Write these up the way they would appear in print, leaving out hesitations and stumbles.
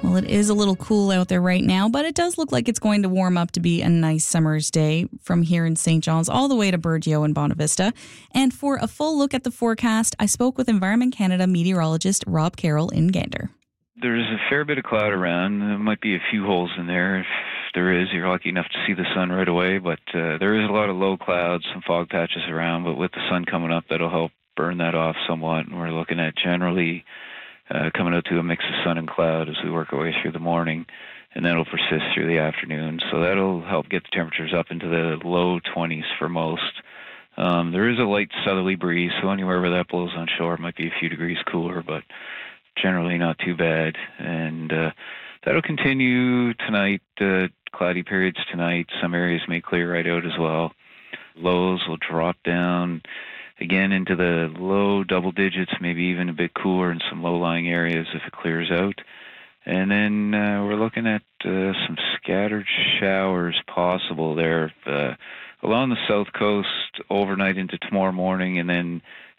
Well, it is a little cool out there right now, but it does look like it's going to warm up to be a nice summer's day from here in St. John's all the way to Burgeo and Bonavista. And for a full look at the forecast, I spoke with Environment Canada meteorologist Rob Carroll in Gander. There's a fair bit of cloud around. There might be a few holes in there. If there is, you're lucky enough to see the sun right away, but there is a lot of low clouds, some fog patches around, but with the sun coming up, that'll help burn that off somewhat. And we're looking at generally coming out to a mix of sun and cloud as we work our way through the morning, and that'll persist through the afternoon. So that'll help get the temperatures up into the low 20s for most. There is a light southerly breeze, so anywhere where that blows on shore, it might be a few degrees cooler, but generally not too bad. And that'll continue tonight, cloudy periods tonight. Some areas may clear right out as well. Lows will drop down again into the low double digits, maybe even a bit cooler in some low-lying areas if it clears out. And then we're looking at some scattered showers possible there along the south coast overnight into tomorrow morning, and then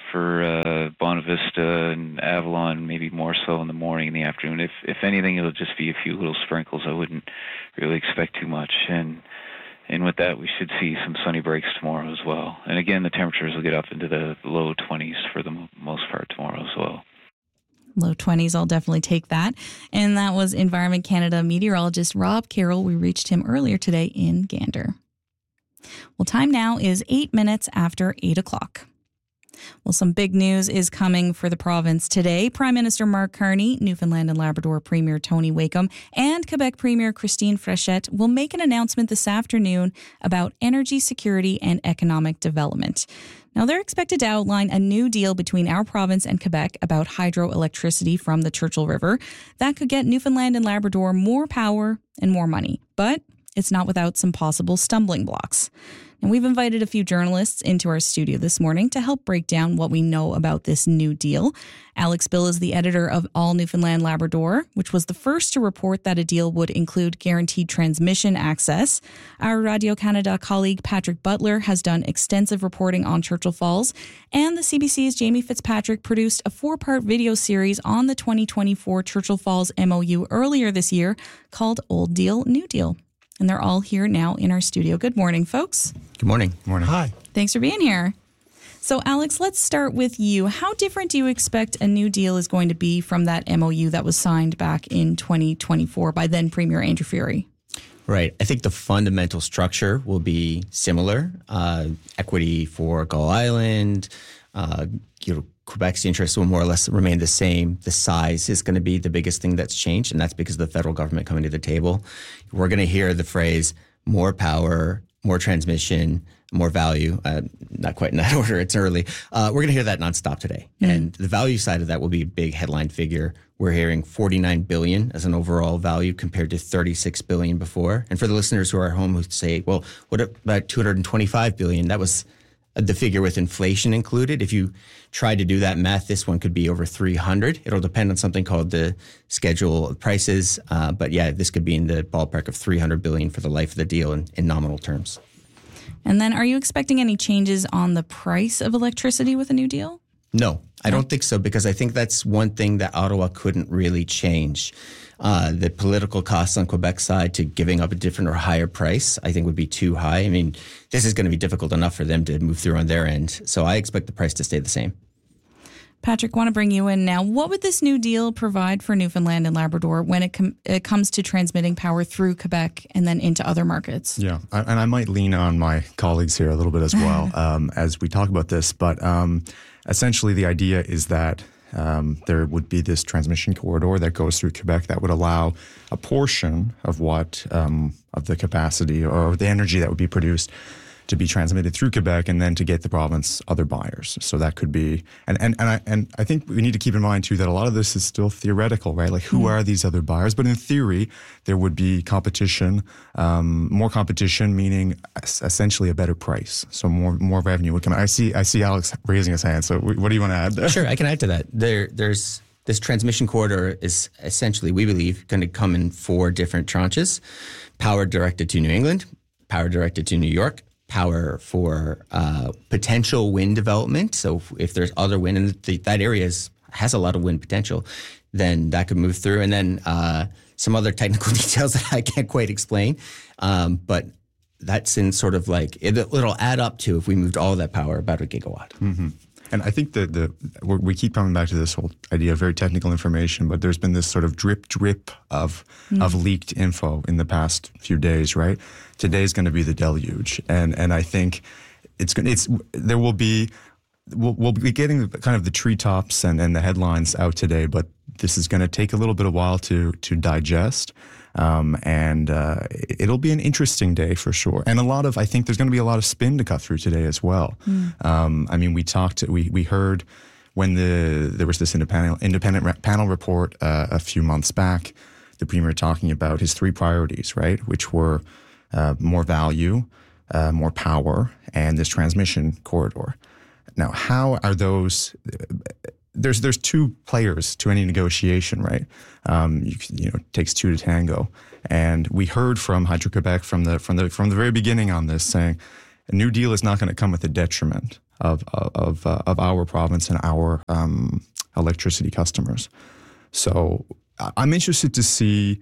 for Bonavista and Avalon, maybe more so in the morning and the afternoon. If anything, it'll just be a few little sprinkles. I wouldn't really expect too much. And with that, we should see some sunny breaks tomorrow as well. And again, the temperatures will get up into the low 20s for the most part tomorrow as well. Low 20s, I'll definitely take that. And that was Environment Canada meteorologist Rob Carroll. We reached him earlier today in Gander. Well, time now is 8 minutes after 8 o'clock. Well, some big news is coming for the province today. Prime Minister Mark Carney, Newfoundland and Labrador Premier Tony Wakeham, and Quebec Premier Christine Fréchette will make an announcement this afternoon about energy security and economic development. Now, they're expected to outline a new deal between our province and Quebec about hydroelectricity from the Churchill River that could get Newfoundland and Labrador more power and more money. But it's not without some possible stumbling blocks. And we've invited a few journalists into our studio this morning to help break down what we know about this new deal. Alex Bill is the editor of All Newfoundland Labrador, which was the first to report that a deal would include guaranteed transmission access. Our Radio-Canada colleague Patrick Butler has done extensive reporting on Churchill Falls. And the CBC's Jamie Fitzpatrick produced a 4-part video series on the 2024 Churchill Falls MOU earlier this year called Old Deal, New Deal. And they're all here now in our studio. Good morning, folks. Good morning. Good morning. Hi. Thanks for being here. So, Alex, let's start with you. How different do you expect a new deal is going to be from that MOU that was signed back in 2024 by then Premier Andrew Furey? Right. I think the fundamental structure will be similar. Equity for Gull Island, Quebec's interests will more or less remain the same. The size is going to be the biggest thing that's changed, and that's because of the federal government coming to the table. We're going to hear the phrase more power, more transmission, more value. Not quite in that order. It's early. We're going to hear that nonstop today. Mm-hmm. And the value side of that will be a big headline figure. We're hearing $49 billion as an overall value compared to $36 billion before. And for the listeners who are at home who say, well, what about $225 billion? That was the figure with inflation included. If you try to do that math, this one could be over 300. It'll depend on something called the schedule of prices. But yeah, this could be in the ballpark of $300 billion for the life of the deal in nominal terms. And then are you expecting any changes on the price of electricity with a new deal? No, I don't think so, because I think that's one thing that Ottawa couldn't really change. The political costs on Quebec's side to giving up a different or higher price, I think would be too high. I mean, this is going to be difficult enough for them to move through on their end. So I expect the price to stay the same. Patrick, want to bring you in now. What would this new deal provide for Newfoundland and Labrador when it comes to transmitting power through Quebec and then into other markets? Yeah, and I might lean on my colleagues here a little bit as well as we talk about this. But essentially, the idea is that there would be this transmission corridor that goes through Quebec that would allow a portion of what of the capacity or the energy that would be produced to be transmitted through Quebec and then to get the province other buyers. So that could be, and I think we need to keep in mind too that a lot of this is still theoretical, right? Like who are these other buyers? But in theory, there would be competition, more competition, meaning essentially a better price. So more revenue would come. I see Alex raising his hand. So what do you want to add? Sure, I can add to that. There's this transmission corridor is essentially, we believe, going to come in 4 different tranches: power directed to New England, power directed to New York, power for potential wind development. So if there's other wind, and that area has a lot of wind potential, then that could move through. And then some other technical details that I can't quite explain. But that's in sort of like, it'll add up to, if we moved all of that power, about a gigawatt. Mm-hmm. And I think that we keep coming back to this whole idea of very technical information, but there's been this sort of drip of leaked info in the past few days, right? Today's going to be the deluge. And I think we'll be getting kind of the treetops and the headlines out today, but this is going to take a little bit of while to digest. And it'll be an interesting day for sure. And I think there's going to be a lot of spin to cut through today as well. I mean, we heard when there was this independent panel report a few months back, the Premier talking about his 3 priorities, right? Which were more value, more power, and this transmission corridor. Now, how are those? There's 2 players to any negotiation, right? It takes 2 to tango. And we heard from Hydro-Québec from the very beginning on this, saying a new deal is not going to come at the detriment of our province and our electricity customers. So I'm interested to see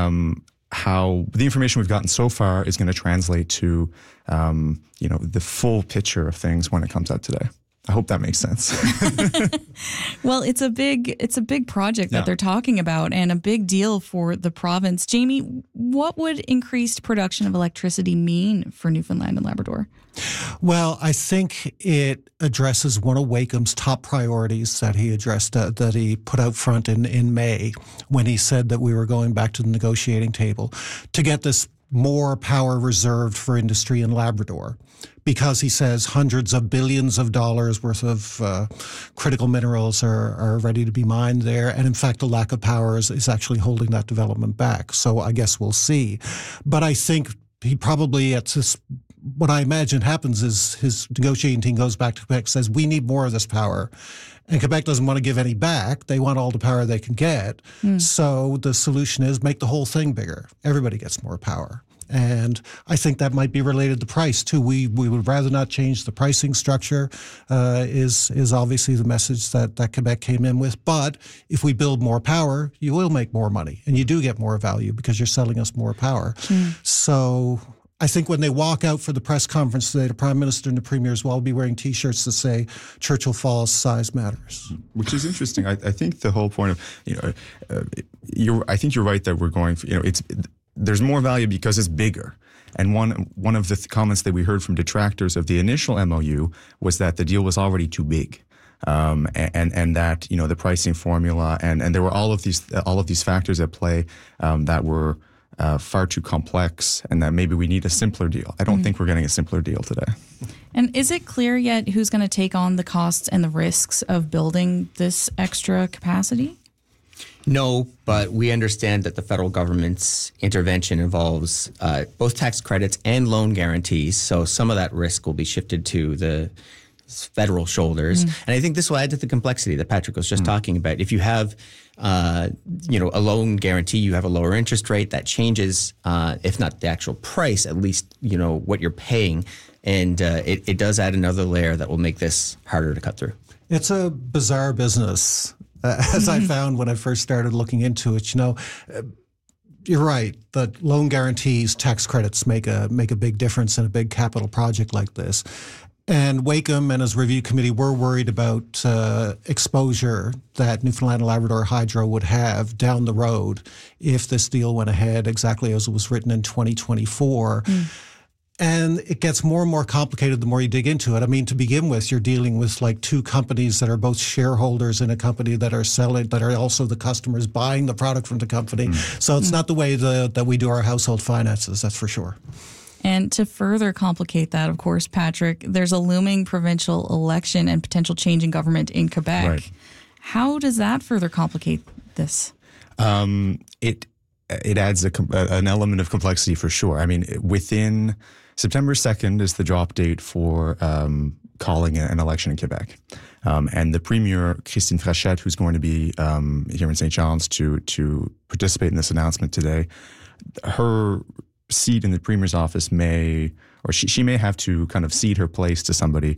how the information we've gotten so far is going to translate to the full picture of things when it comes out today. I hope that makes sense. Well, it's a big project that they're talking about, and a big deal for the province. Jamie, what would increased production of electricity mean for Newfoundland and Labrador? Well, I think it addresses one of Wakeham's top priorities that he addressed, that he put out front in May, when he said that we were going back to the negotiating table to get this more power reserved for industry in Labrador, because he says hundreds of billions of dollars worth of critical minerals are ready to be mined there. And in fact, the lack of power is actually holding that development back. So I guess we'll see. But I think he probably, what I imagine happens is his negotiating team goes back to Quebec, says, we need more of this power. And Quebec doesn't want to give any back. They want all the power they can get. So the solution is make the whole thing bigger. Everybody gets more power. And I think that might be related to price too. We would rather not change the pricing structure, is obviously the message that Quebec came in with. But if we build more power, you will make more money, and you do get more value because you're selling us more power. So I think when they walk out for the press conference today, the Prime Minister and the Premiers will all be wearing T-shirts that say Churchill Falls, size matters. Which is interesting. I think the whole point of, I think you're right that we're going for, there's more value because it's bigger. And one of the comments that we heard from detractors of the initial MOU was that the deal was already too big. And that, the pricing formula and there were all of these factors at play that were far too complex, and that maybe we need a simpler deal. I don't think we're getting a simpler deal today. And is it clear yet who's going to take on the costs and the risks of building this extra capacity? No, but we understand that the federal government's intervention involves both tax credits and loan guarantees. So some of that risk will be shifted to the federal shoulders. And I think this will add to the complexity that Patrick was just talking about. If you have, a loan guarantee, you have a lower interest rate that changes, if not the actual price, at least, what you're paying. And it does add another layer that will make this harder to cut through. It's a bizarre business. As I found when I first started looking into it, you're right. The loan guarantees, tax credits make a big difference in a big capital project like this. And Wakeham and his review committee were worried about exposure that Newfoundland and Labrador Hydro would have down the road if this deal went ahead exactly as it was written in 2024. And it gets more and more complicated the more you dig into it. I mean, to begin with, you're dealing with like 2 companies that are both shareholders in a company that are selling, that are also the customers buying the product from the company. So it's not the way that we do our household finances, that's for sure. And to further complicate that, of course, Patrick, there's a looming provincial election and potential change in government in Quebec. Right. How does that further complicate this? It adds an element of complexity for sure. I mean, within September 2nd is the drop date for calling an election in Quebec. And the Premier, Christine Frechette, who's going to be here in St. John's to participate in this announcement today, her seat in the Premier's office may, or she may have to kind of cede her place to somebody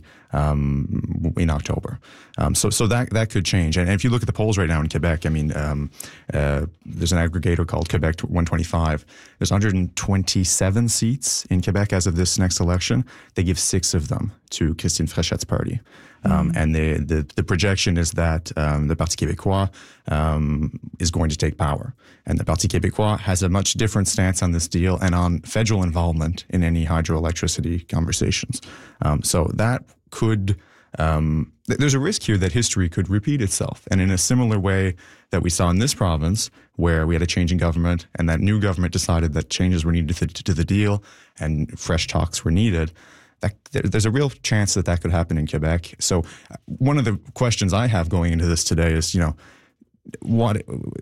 in October. So that could change. And if you look at the polls right now in Quebec, I mean, there's an aggregator called Quebec 125. There's 127 seats in Quebec as of this next election. They give 6 of them to Christine Fréchette's party. And the projection is that the Parti Québécois is going to take power. And the Parti Québécois has a much different stance on this deal and on federal involvement in any hydroelectricity conversations. So that could, there's a risk here that history could repeat itself. And in a similar way that we saw in this province, where we had a change in government and that new government decided that changes were needed to the deal and fresh talks were needed, there's a real chance that could happen in Quebec. So one of the questions I have going into this today is, what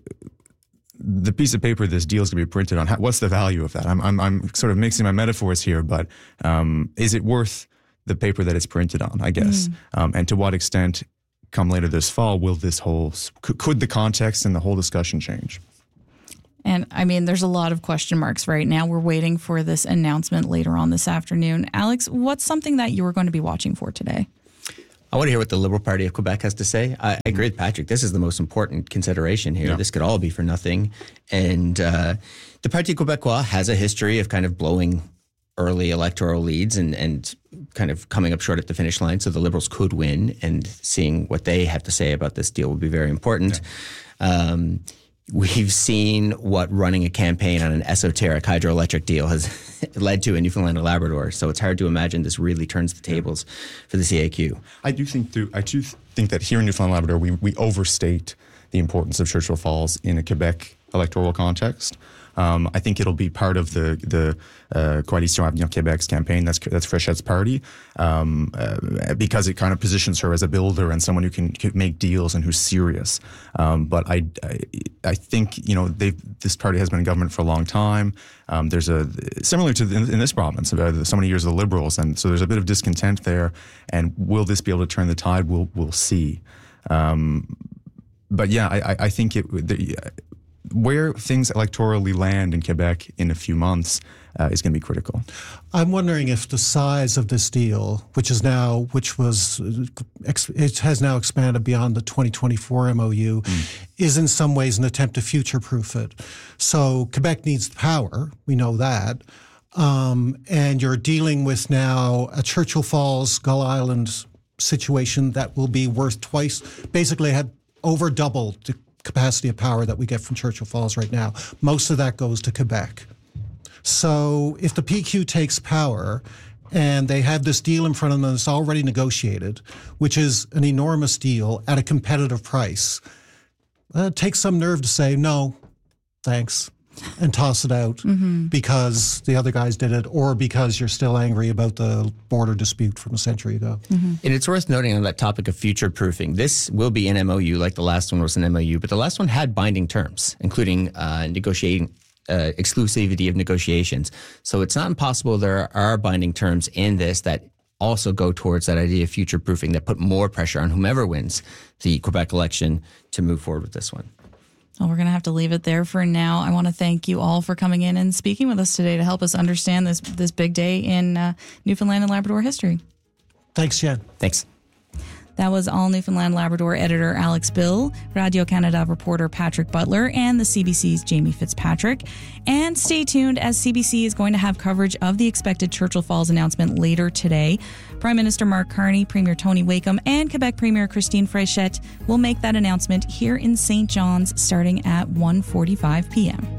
the piece of paper this deal is going to be printed on, what's the value of that? I'm sort of mixing my metaphors here, but is it worth the paper that it's printed on, I guess? And to what extent, come later this fall, will could the context and the whole discussion change? And I mean, there's a lot of question marks right now. We're waiting for this announcement later on this afternoon. Alex, what's something that you are going to be watching for today? I want to hear what the Liberal Party of Quebec has to say. I agree with Patrick. This is the most important consideration here. Yeah. This could all be for nothing. And the Parti Québécois has a history of kind of blowing early electoral leads and kind of coming up short at the finish line. So the Liberals could win, and seeing what they have to say about this deal will be very important. Yeah. We've seen what running a campaign on an esoteric hydroelectric deal has led to in Newfoundland and Labrador. So it's hard to imagine this really turns the tables for the CAQ. I do think that here in Newfoundland and Labrador, we overstate the importance of Churchill Falls in a Quebec electoral context. I think it'll be part of the Coalition Avenir Québec's campaign. That's Fréchette's party, because it kind of positions her as a builder and someone who can make deals and who's serious. But I think this party has been in government for a long time. There's similar to in this province, so many years of the Liberals, and so there's a bit of discontent there. And will this be able to turn the tide? We'll see. But yeah, I think where things electorally land in Quebec in a few months is going to be critical. I'm wondering if the size of this deal, it has now expanded beyond the 2024 MOU, is in some ways an attempt to future-proof it. So Quebec needs the power, we know that, and you're dealing with now a Churchill Falls, Gull Island situation that will be worth twice, basically had over double the capacity of power that we get from Churchill Falls right now. Most of that goes to Quebec. So if the PQ takes power and they have this deal in front of them that's already negotiated, which is an enormous deal at a competitive price, it takes some nerve to say, no, thanks, and toss it out because the other guys did it, or because you're still angry about the border dispute from a century ago. And it's worth noting on that topic of future-proofing, this will be an MOU like the last one was an MOU, but the last one had binding terms, including negotiating exclusivity of negotiations. So it's not impossible there are binding terms in this that also go towards that idea of future-proofing, that put more pressure on whomever wins the Quebec election to move forward with this one. Well, we're going to have to leave it there for now. I want to thank you all for coming in and speaking with us today to help us understand this big day in Newfoundland and Labrador history. Thanks, Jen. Thanks. That was All Newfoundland Labrador editor Alex Bill, Radio-Canada reporter Patrick Butler, and the CBC's Jamie Fitzpatrick. And stay tuned, as CBC is going to have coverage of the expected Churchill Falls announcement later today. Prime Minister Mark Carney, Premier Tony Wakeham, and Quebec Premier Christine Fréchette will make that announcement here in St. John's starting at 1:45 p.m.